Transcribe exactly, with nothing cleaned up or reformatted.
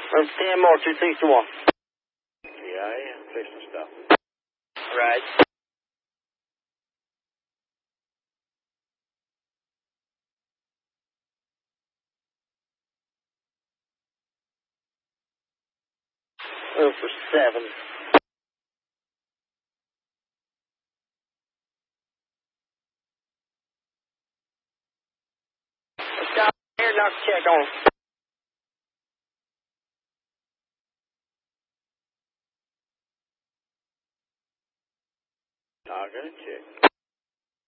That's ten more, two sixty-one. Yeah, fix the stuff. Right. Oh, for seven. Stop here, knock the check on. Not gonna check.